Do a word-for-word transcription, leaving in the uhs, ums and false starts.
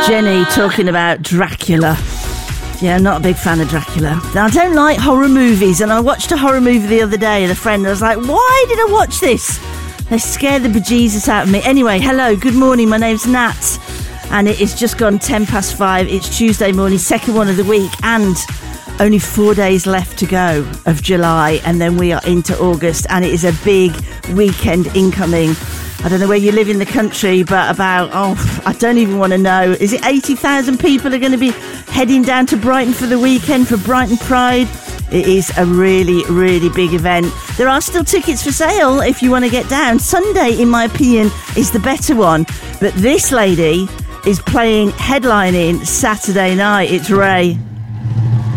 Jenny talking about Dracula. Yeah, I'm not a big fan of Dracula. Now, I don't like horror movies, and I watched a horror movie the other day with a friend, and I was like, why did I watch this? They scare the bejesus out of me. Anyway, hello, good morning, my name's Nat, and it is just gone ten past five. It's Tuesday morning, second one of the week, and only four days left to go of July, and then we are into August, and it is a big weekend incoming. I don't know where you live in the country, but about, oh, I don't even want to know. Is it eighty thousand people are going to be heading down to Brighton for the weekend for Brighton Pride? It is a really, really big event. There are still tickets for sale if you want to get down. Sunday, in my opinion, is the better one. But this lady is playing headlining Saturday night. It's Ray.